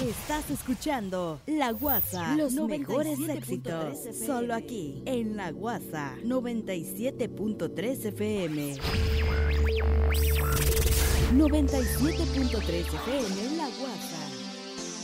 Estás escuchando La Guasa, los mejores éxitos, solo aquí, en La Guasa, 97.3 FM. 97.3 FM en La Guasa.